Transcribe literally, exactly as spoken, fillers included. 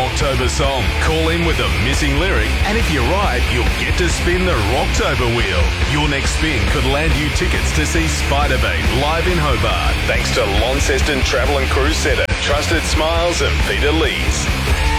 Rocktober song. Call in with a missing lyric, and if you're right, you'll get to spin the Rocktober wheel. Your next spin could land you tickets to see Spiderbait live in Hobart. Thanks to Launceston Travel and Cruise Centre, Trusted Smiles and Peter Lees.